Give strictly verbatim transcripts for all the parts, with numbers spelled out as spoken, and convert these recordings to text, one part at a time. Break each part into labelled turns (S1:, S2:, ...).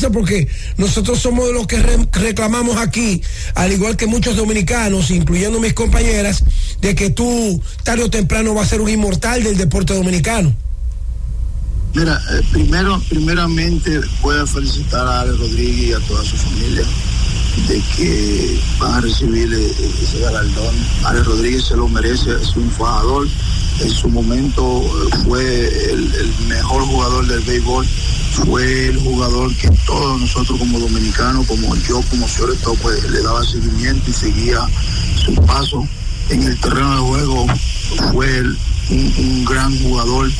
S1: eso, porque nosotros somos de los que re- reclamamos aquí, al igual que muchos dominicanos, incluyendo mis compañeras, de que tú tarde o temprano vas a ser un inmortal del deporte dominicano.
S2: Mira, eh, primero, primeramente voy a felicitar a Ale Rodríguez y a toda su familia de que van a recibir ese galardón. Ale Rodríguez se lo merece, es un fajador. En su momento fue el, el mejor jugador del béisbol, fue el jugador que todos nosotros como dominicanos, como yo como sobre todo, pues le daba seguimiento y seguía su paso en el terreno de juego. Fue el, un, un gran jugador.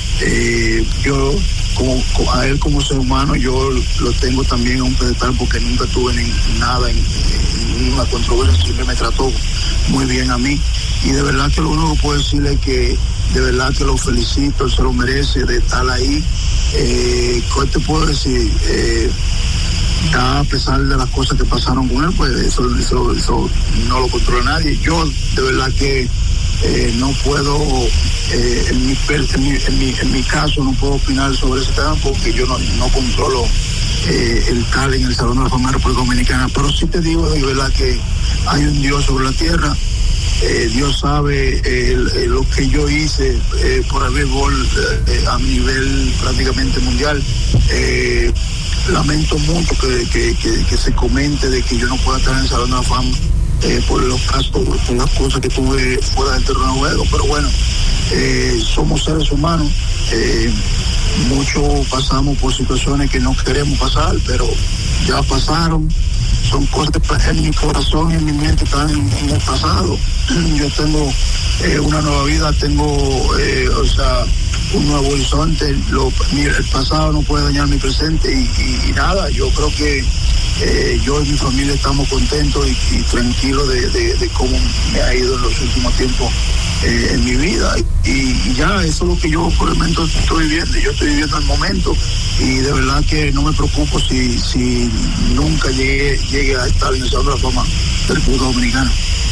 S2: Eh, yo como, a él como ser humano yo lo tengo también a un pedestal porque nunca tuve ni, nada en, en ninguna controversia, siempre me trató muy bien a mí y de verdad que lo único que puedo decirle es que de verdad que lo felicito, él se lo merece de estar ahí. Eh, ¿qué te puedo decir? Eh, ya a pesar de las cosas que pasaron con él, pues eso, eso, eso no lo controla nadie. Yo de verdad que Eh, no puedo, eh, en, mi, en, mi, en, mi, en mi caso, no puedo opinar sobre ese tema porque yo no, no controlo eh, el tal en el Salón de la Fama de la República Dominicana, pero sí te digo de verdad que hay un Dios sobre la tierra. Eh, Dios sabe eh, eh, lo que yo hice eh, por el béisbol eh, a nivel prácticamente mundial. Eh, lamento mucho que, que, que, que se comente de que yo no pueda estar en el Salón de la Fama. Eh, por los casos, por las cosas que tuve fuera del terreno de juego, pero bueno, eh, somos seres humanos, eh, muchos pasamos por situaciones que no queremos pasar, pero ya pasaron, son cosas que en mi corazón y en mi mente están en, en el pasado. Yo tengo eh, una nueva vida, tengo, eh, o sea, un nuevo horizonte, lo, el pasado no puede dañar mi presente y, y, y nada, yo creo que Eh, yo y mi familia estamos contentos y, y tranquilos de, de, de cómo me ha ido en los últimos tiempos eh, en mi vida y, y ya eso es lo que yo por el momento estoy viviendo, yo estoy viviendo el momento y de verdad que no me preocupo si, si nunca llegue, llegue a estar en el Salón de la Fama del República Dominicana.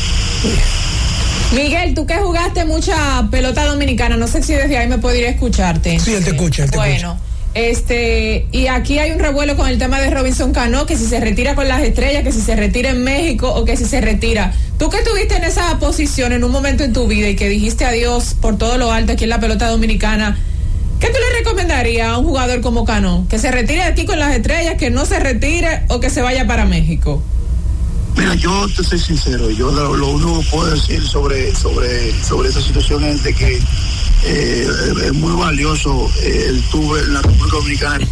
S3: Miguel, tú que jugaste mucha pelota dominicana, no sé si desde ahí me puedo ir a escucharte.
S1: Sí, él te escucha, él te
S3: bueno.
S1: escucha.
S3: Este, y aquí hay un revuelo con el tema de Robinson Cano, que si se retira con las Estrellas, que si se retira en México o que si se retira. Tú que estuviste en esa posición en un momento en tu vida y que dijiste adiós por todo lo alto aquí en la pelota dominicana, ¿qué tú le recomendarías a un jugador como Cano? ¿Que se retire aquí con las Estrellas, que no se retire o que se vaya para México?
S2: Mira, yo te soy sincero, yo lo, lo único que puedo decir sobre, sobre, sobre esa situación es de que Eh, es muy valioso eh, el tuve en la República Dominicana.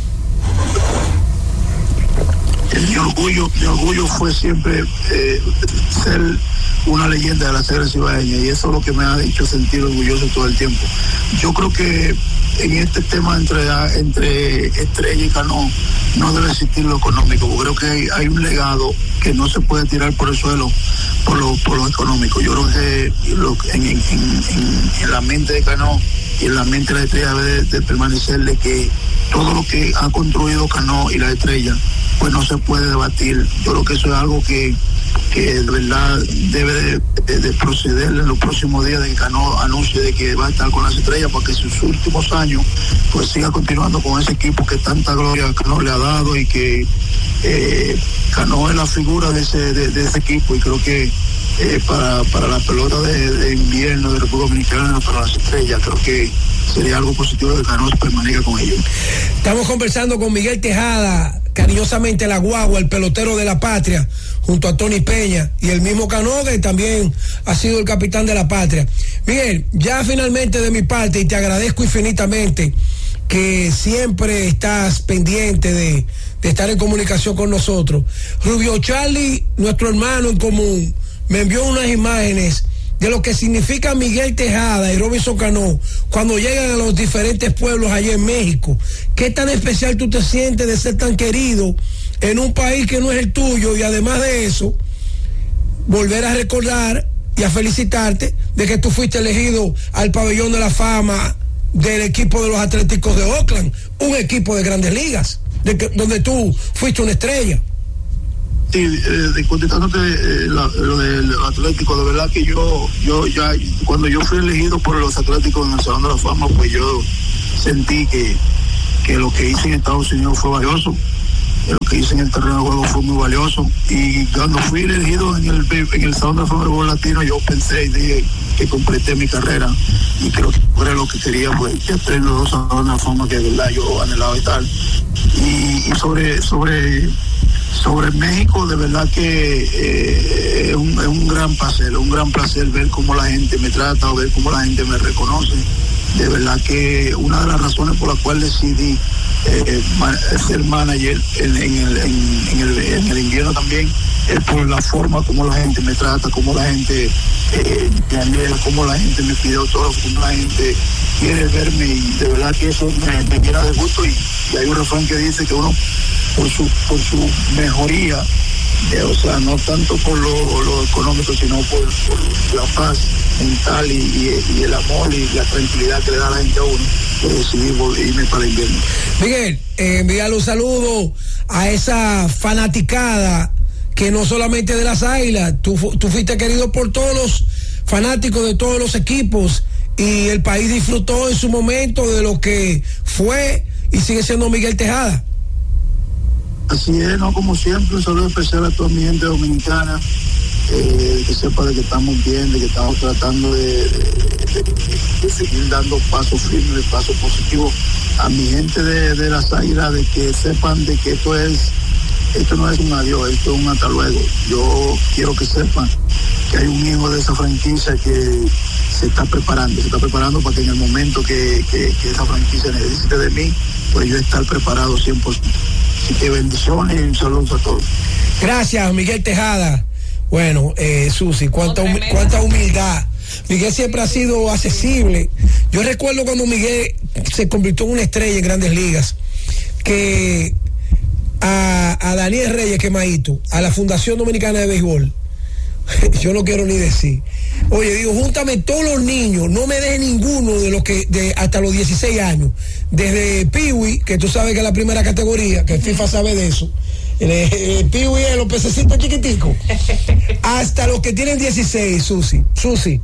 S2: El, mi orgullo, mi orgullo fue siempre eh, ser una leyenda de la Sagrada Cibaeña y eso es lo que me ha hecho sentir orgulloso todo el tiempo. Yo creo que en este tema entre, entre Estrella y Cano no debe existir lo económico, porque creo que hay, hay un legado que no se puede tirar por el suelo por lo, por lo económico. Yo creo que lo, en, en, en, en la mente de Cano y en la mente de la Estrella debe de, de permanecerle que todo lo que ha construido Cano y la Estrella pues no se puede debatir. Yo creo que eso es algo que que de verdad debe de, de, de proceder en los próximos días de que Cano anuncie de que va a estar con las Estrellas para que sus últimos años pues siga continuando con ese equipo que tanta gloria Cano le ha dado y que eh, Cano es la figura de ese, de, de ese equipo y creo que eh, para, para la pelota de, de invierno de República Dominicana, para las Estrellas, creo que sería algo positivo que Cano permanezca con ellos.
S1: Estamos conversando con Miguel Tejada, cariñosamente la guagua, el pelotero de la patria, junto a Tony Peña y el mismo Cano, que también ha sido el capitán de la patria. Miguel, ya finalmente de mi parte, y te agradezco infinitamente que siempre estás pendiente de, de estar en comunicación con nosotros. Rubio Charlie, nuestro hermano en común, me envió unas imágenes de lo que significa Miguel Tejada y Robinson Cano cuando llegan a los diferentes pueblos allá en México. ¿Qué tan especial tú te sientes de ser tan querido en un país que no es el tuyo? Y además de eso, volver a recordar y a felicitarte de que tú fuiste elegido al pabellón de la fama del equipo de los Atléticos de Oakland, un equipo de Grandes Ligas, de que, donde tú fuiste una estrella.
S2: Sí, eh, contestándote eh, la, lo del Atlético, de verdad que yo, yo ya, cuando yo fui elegido por los Atléticos en el Salón de la Fama, pues yo sentí que, que lo que hice en Estados Unidos fue valioso. lo que hice en el terreno de juego fue muy valioso. Y cuando fui elegido en el, en el Salón de Fama del Béisbol Latino, yo pensé y dije que completé mi carrera. Y creo que era lo que quería, pues, que esté en los dos Salones de Fama que de verdad yo anhelaba y tal. Y, y sobre, sobre, sobre México, de verdad que eh, es, un, es un gran placer, un gran placer ver cómo la gente me trata, o ver cómo la gente me reconoce. De verdad que una de las razones por las cuales decidí eh, ser manager en, en, el, en, en, el, en el invierno también es por la forma como la gente me trata, como la gente eh, me anhela, como la gente me pide autógrafos, como la gente quiere verme, y de verdad que eso me, me llena de gusto. Y, y hay un refrán que dice que uno por su, por su mejoría, eh, o sea, no tanto por lo, lo económico, sino por, por la paz mental y, y, y el amor y la tranquilidad que le da a la gente a uno, pues decidí irme para el invierno.
S1: Miguel, eh, envíale un saludo a esa fanaticada que no solamente de las Águilas, tú, tú fuiste querido por todos los fanáticos de todos los equipos, y el país disfrutó en su momento de lo que fue y sigue siendo Miguel Tejada.
S2: Así es, no, como siempre, un saludo especial a toda mi gente dominicana, eh, que sepa de que estamos bien, de que estamos tratando de, de, de, de seguir dando pasos firmes, pasos positivos a mi gente de, de las Águilas, de que sepan de que esto es, esto no es un adiós, esto es un hasta luego. Yo quiero que sepan que hay un hijo de esa franquicia que se está preparando, se está preparando para que en el momento que, que, que esa franquicia necesite de mí, pues yo estar preparado cien por ciento. Así que bendiciones y un saludo a todos.
S1: Gracias, Miguel Tejada. Bueno, eh, Susi, cuánta, hum- cuánta humildad. Miguel siempre ha sido accesible. Yo recuerdo cuando Miguel se convirtió en una estrella en Grandes Ligas, que a, a Daniel Reyes Quemadito, a la Fundación Dominicana de Béisbol, yo no quiero ni decir, oye, digo, júntame todos los niños, no me dejes ninguno de los que de hasta los dieciséis años, desde Piwi, que tú sabes que es la primera categoría, que FIFA sabe de eso, el, el Piwi es los pececitos chiquiticos, hasta los que tienen dieciséis. Susi, Susi,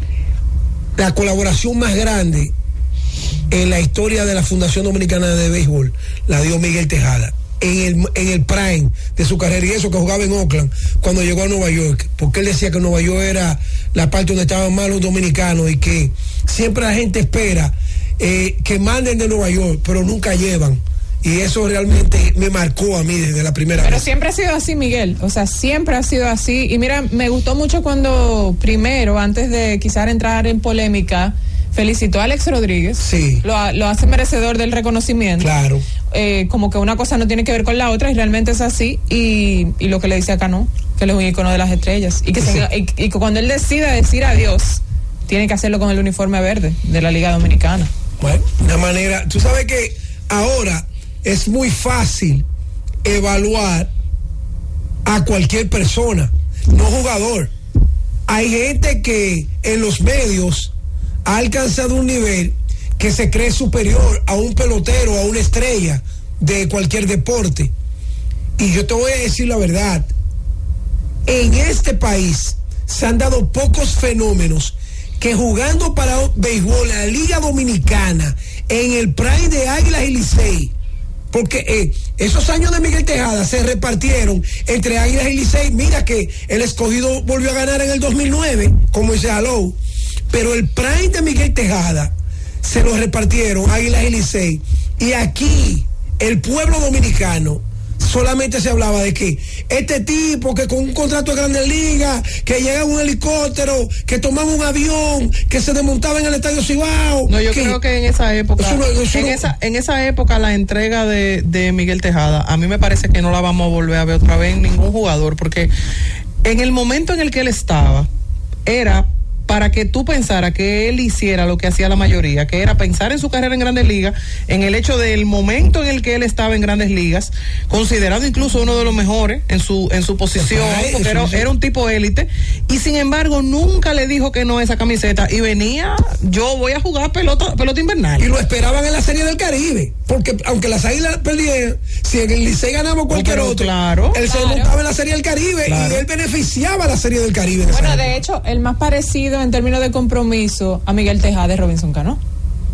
S1: la colaboración más grande en la historia de la Fundación Dominicana de Béisbol la dio Miguel Tejada. En el, en el prime de su carrera, y eso que jugaba en Oakland cuando llegó a Nueva York, porque él decía que Nueva York era la parte donde estaban más los dominicanos, y que siempre la gente espera eh, que manden de Nueva York, pero nunca llevan, y eso realmente me marcó a mí desde la primera
S3: pero
S1: vez.
S3: Pero siempre ha sido así, Miguel, o sea, siempre ha sido así. Y mira, me gustó mucho cuando primero, antes de quizás entrar en polémica, felicitó a Alex Rodríguez.
S1: Sí.
S3: Lo, lo hace merecedor del reconocimiento.
S1: Claro.
S3: Eh, como que una cosa no tiene que ver con la otra, y realmente es así. Y, y lo que le dice acá, no, que él es un ícono de las estrellas. Y que, sí. se, y, y que cuando él decida decir adiós, tiene que hacerlo con el uniforme verde de la Liga Dominicana.
S1: Bueno, una manera. Tú sabes que ahora es muy fácil evaluar a cualquier persona, no jugador. Hay gente que en los medios ha alcanzado un nivel que se cree superior a un pelotero, a una estrella de cualquier deporte. Y yo te voy a decir la verdad, en este país se han dado pocos fenómenos que jugando para béisbol en la Liga Dominicana, en el prime de Águilas y Licey, porque eh, esos años de Miguel Tejada se repartieron entre Águilas y Licey. Mira que el Escogido volvió a ganar en el dos mil nueve, como dice Alou, pero el prime de Miguel Tejada se lo repartieron Águilas y Licey. Y aquí el pueblo dominicano solamente se hablaba de que este tipo que con un contrato de Grandes Ligas, que llegaba en un helicóptero, que tomaba un avión, que se desmontaba en el Estadio Cibao.
S4: No, yo
S1: que,
S4: creo que en esa época,
S1: eso no, eso
S4: en
S1: no,
S4: esa, en esa época la entrega de, de Miguel Tejada, a mí me parece que no la vamos a volver a ver otra vez en ningún jugador, porque en el momento en el que él estaba, era para que tú pensaras que él hiciera lo que hacía la mayoría, que era pensar en su carrera en Grandes Ligas, en el hecho del momento en el que él estaba en Grandes Ligas, considerado incluso uno de los mejores en su en su posición, porque era, era un tipo élite, y sin embargo nunca le dijo que no a esa camiseta, y venía, yo voy a jugar pelota pelota invernal.
S1: Y lo esperaban en la Serie del Caribe, porque aunque las Águilas perdieran, si en el Licey ganaba cualquier
S4: no,
S1: otro,
S4: claro,
S1: él
S3: claro.
S1: se montaba en la Serie del Caribe,
S4: claro.
S1: y él beneficiaba a la Serie del Caribe.
S3: Bueno, de hecho, el más parecido en términos de compromiso a Miguel Tejada es Robinson Cano.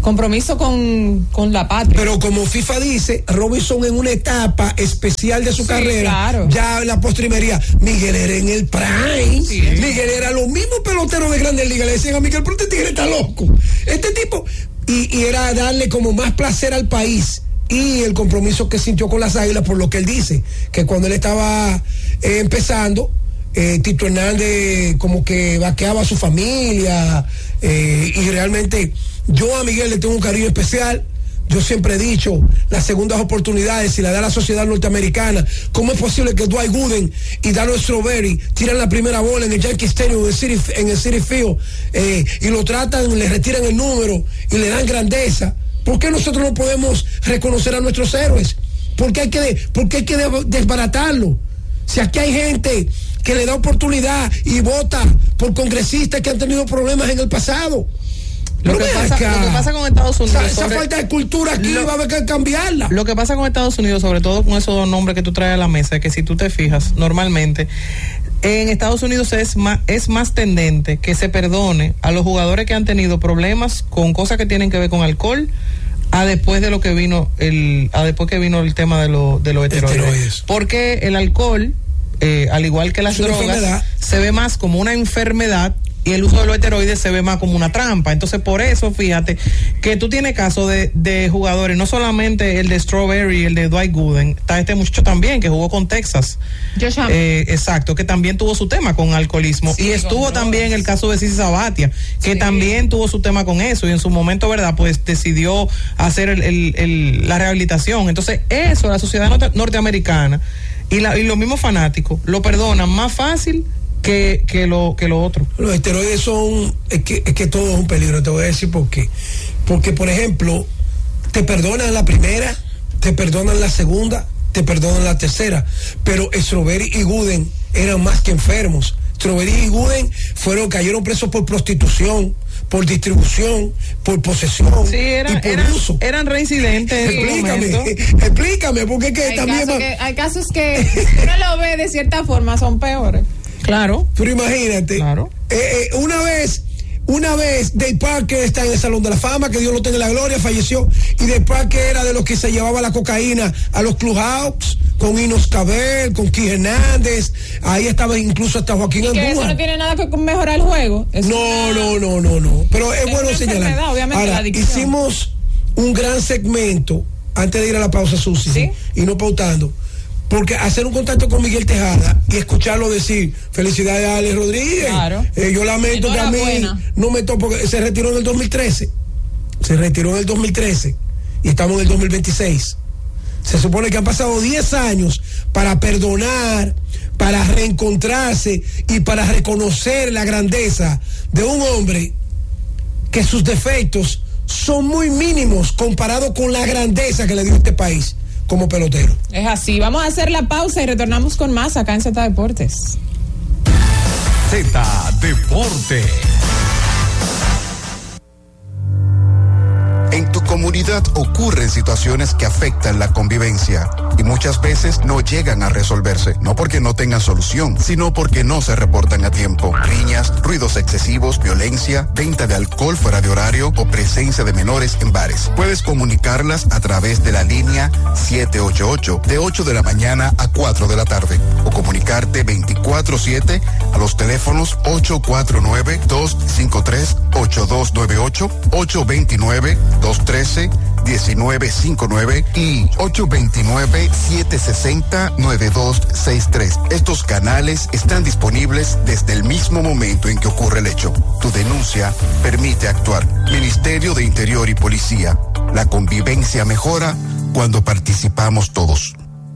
S3: compromiso con, con la patria.
S1: Pero como FIFA dice, Robinson en una etapa especial de su
S3: sí,
S1: carrera,
S3: claro.
S1: ya en la postrimería, Miguel era en el prime, sí, Miguel era los mismos peloteros de Grandes Ligas, le decían a Miguel, pero este tigre está loco, este tipo, y, y era darle como más placer al país, y el compromiso que sintió con las Águilas, por lo que él dice, que cuando él estaba eh, empezando, Eh, Tito Hernández como que vaqueaba a su familia, eh, y realmente yo a Miguel le tengo un cariño especial. Yo siempre he dicho, las segundas oportunidades, si la da la sociedad norteamericana, ¿cómo es posible que Dwight Gooden y Darryl Strawberry tiran la primera bola en el Yankee Stadium, en el City, en el City Field, eh, y lo tratan, le retiran el número y le dan grandeza? ¿Por qué nosotros no podemos reconocer a nuestros héroes? ¿Por qué hay que, por qué hay que desbaratarlo? Si aquí hay gente que le da oportunidad y vota por congresistas que han tenido problemas en el pasado.
S4: Lo, que pasa, lo que pasa con Estados Unidos,
S1: o sea, esa
S4: sobre,
S1: falta de cultura aquí lo, va a haber que cambiarla.
S4: Lo que pasa con Estados Unidos, sobre todo con esos dos nombres que tú traes a la mesa, es que si tú te fijas, normalmente en Estados Unidos es más, es más tendente que se perdone a los jugadores que han tenido problemas con cosas que tienen que ver con alcohol, a después de lo que vino el, a después que vino el tema de, lo, de los esteroides. esteroides. Porque el alcohol, eh, al igual que las drogas, se ve más como una enfermedad, y el uso de los esteroides se ve más como una trampa. Entonces, por eso, fíjate, que tú tienes casos de, de jugadores, no solamente el de Strawberry, el de Dwight Gooden, está este muchacho también que jugó con Texas. Eh, exacto, que también tuvo su tema con alcoholismo. Sí, y estuvo también el caso de Cici Sabathia, que sí, también tuvo su tema con eso, y en su momento, ¿verdad?, pues decidió hacer el, el, el, la rehabilitación. Entonces, eso, la sociedad norte, norteamericana y, la, y los mismos fanáticos lo perdonan más fácil que, que lo que lo otro.
S1: Los esteroides son, es que, es que todo es un peligro, te voy a decir por qué. Porque, por ejemplo, te perdonan la primera, te perdonan la segunda, te perdonan la tercera, pero Strawberry y Gooden eran más que enfermos. Strawberry y Gooden fueron, cayeron presos por prostitución, por distribución, por posesión,
S4: sí, era,
S1: y por
S4: eran,
S1: uso.
S4: Eran reincidentes.
S1: Explícame, explícame, porque que
S3: hay
S1: también
S3: casos que, hay casos que uno lo ve de cierta forma, son peores.
S4: Claro.
S1: Pero imagínate,
S4: claro.
S1: eh, eh, una vez, una vez Dave Parker está en el Salón de la Fama, que Dios lo tenga en la gloria, falleció, y Dave Parker era de los que se llevaba la cocaína a los clubhouse, con Inos Cabel, con Keith Hernández, ahí estaba incluso hasta Joaquín Andújar.
S3: Que eso no tiene nada que mejorar el juego. Eso
S1: no, no, no, no, no, pero es, es bueno señalar. Ahora,
S3: la
S1: hicimos un gran segmento antes de ir a la pausa, Susi, ¿sí? Y no pautando. Porque hacer un contacto con Miguel Tejada y escucharlo decir felicidades a Alex Rodríguez,
S3: claro.
S1: eh, yo lamento que a mí no me topo, porque se retiró en el dos mil trece, se retiró en el dos mil trece y estamos en el dos mil veintiséis. Se supone que han pasado diez años para perdonar, para reencontrarse y para reconocer la grandeza de un hombre que sus defectos son muy mínimos comparado con la grandeza que le dio este país como pelotero.
S3: Es así, vamos a hacer la pausa y retornamos con más acá en Z Deportes.
S5: Z Deportes. En tu comunidad ocurren situaciones que afectan la convivencia y muchas veces no llegan a resolverse, no porque no tengan solución, sino porque no se reportan a tiempo. Riñas, ruidos excesivos, violencia, venta de alcohol fuera de horario o presencia de menores en bares. Puedes comunicarlas a través de la línea siete ocho ocho de ocho de la mañana a cuatro de la tarde o comunicarte veinticuatro siete a los teléfonos ocho cuatro nueve, dos cinco tres, ocho dos nueve ocho, ocho dos nueve, dos uno tres, uno nueve cinco nueve y ocho dos nueve, siete seis cero, nueve dos seis tres. Estos canales están disponibles desde el mismo momento en que ocurre el hecho. Tu denuncia permite actuar. Ministerio de Interior y Policía. La convivencia mejora cuando participamos todos.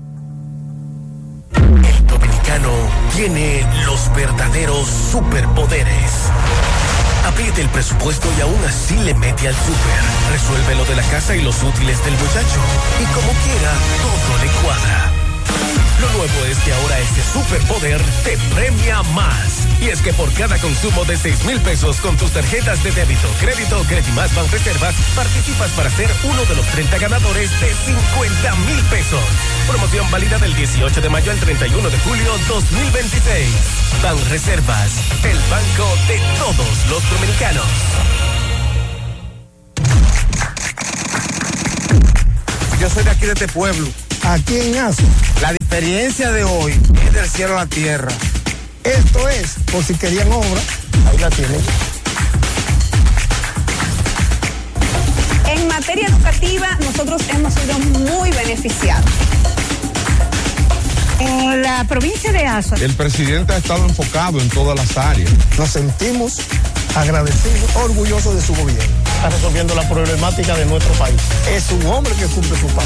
S6: El dominicano tiene los verdaderos superpoderes. Apriete el presupuesto y aún así le mete al súper. Resuelve lo de la casa y los útiles del muchacho. Y como quiera, todo le cuadra. Lo nuevo es que ahora ese superpoder te premia más. Y es que por cada consumo de seis mil pesos con tus tarjetas de débito, crédito o Credimás Banreservas, participas para ser uno de los treinta ganadores de cincuenta mil pesos. Promoción válida del dieciocho de mayo al treinta y uno de julio dos mil veintiséis. Banreservas, el banco de todos los dominicanos.
S7: Yo soy de aquí, de este pueblo.
S8: Aquí en Aso.
S7: La diferencia de hoy es del cielo a la tierra.
S8: Esto es, por si querían obra, ahí la tienen.
S9: En materia educativa, nosotros hemos sido muy beneficiados. En la provincia de Azua,
S10: el presidente ha estado enfocado en todas las áreas.
S8: Nos sentimos agradecidos, orgullosos de su gobierno.
S11: Está resolviendo la problemática de nuestro país.
S8: Es un hombre que cumple su país.